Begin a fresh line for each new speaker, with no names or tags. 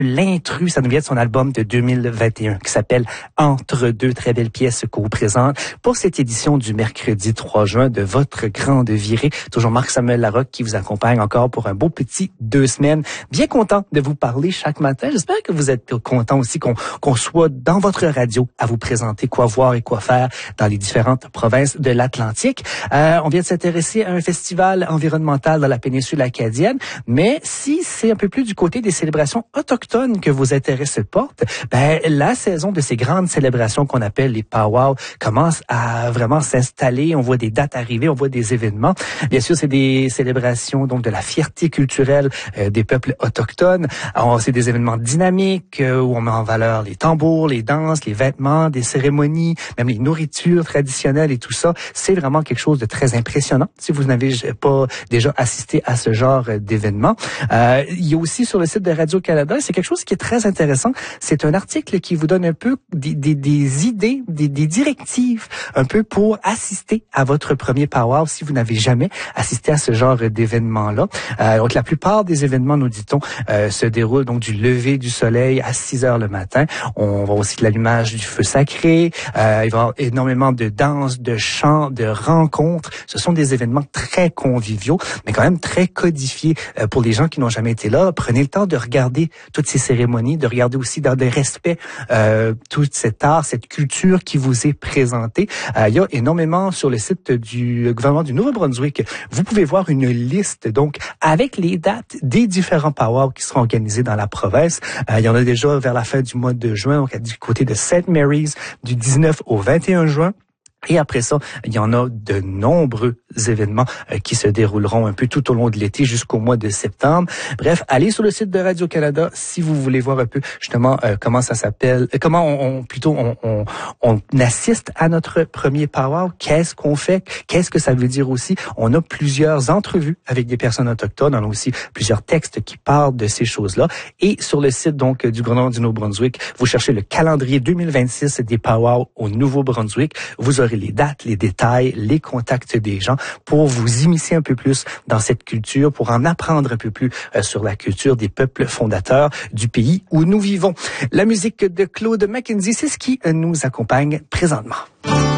L'intrus, ça nous vient de son album de 2021 qui s'appelle Entre deux, très belle pièce qu'on vous présente pour cette édition du mercredi 3 juin de votre grande virée. Toujours Marc-Samuel Larocque qui vous accompagne encore pour un beau petit 2 semaines. Bien content de vous parler chaque matin. J'espère que vous êtes content aussi qu'on soit dans votre radio à vous présenter quoi voir et quoi faire dans les différentes provinces de l'Atlantique. On vient de s'intéresser à un festival environnemental dans la péninsule acadienne, mais si c'est un peu plus du côté des célébrations autochtones que vos intérêts se portent, la saison de ces grandes célébrations qu'on appelle les powwows commence à vraiment s'installer. On voit des dates arriver, on voit des événements. Bien sûr, c'est des célébrations donc de la fierté culturelle des peuples autochtones. C'est des événements dynamiques où on met en valeur les tambours, les danses, les vêtements, des cérémonies, même les nourritures traditionnelles et tout ça. C'est vraiment quelque chose de très impressionnant si vous n'avez pas déjà assisté à ce genre d'événement. Il y a aussi sur le site de Radio-Canada, c'est quelque chose qui est très intéressant. C'est un article qui vous donne un peu des idées, des directives un peu pour assister à votre premier powwow si vous n'avez jamais assisté à ce genre d'événement-là. Donc la plupart des événements, nous dit-on, se déroulent donc du lever du soleil à 6 heures le matin. On va aussi de l'allumage du feu sacré. Il va y avoir énormément de danses, de chants, de rencontres. Ce sont des événements très conviviaux, mais quand même très codifiés pour les gens qui n'ont jamais été là. Prenez le temps de regarder toutes ces cérémonies, de regarder aussi dans des respects tout cet art, cette culture qui vous est présentée. Il y a énormément sur le site du gouvernement du Nouveau-Brunswick. Vous pouvez voir une liste donc avec les dates des différents powwows qui seront organisés dans la province. Il y en a déjà vers la fin du mois de juin, donc du côté de St. Mary's du 19 au 21 juin. Et après ça, il y en a de nombreux événements qui se dérouleront un peu tout au long de l'été jusqu'au mois de septembre. Bref, allez sur le site de Radio-Canada si vous voulez voir un peu justement comment ça s'appelle, comment on assiste à notre premier powwow, qu'est-ce qu'on fait, qu'est-ce que ça veut dire aussi. On a plusieurs entrevues avec des personnes autochtones, on a aussi plusieurs textes qui parlent de ces choses-là. Et sur le site donc du gouvernement du Nouveau-Brunswick, vous cherchez le calendrier 2026 des powwows au Nouveau-Brunswick. Vous aurez les dates, les détails, les contacts des gens pour vous immiscer un peu plus dans cette culture, pour en apprendre un peu plus sur la culture des peuples fondateurs du pays où nous vivons. La musique de Claude McKenzie, c'est ce qui nous accompagne présentement.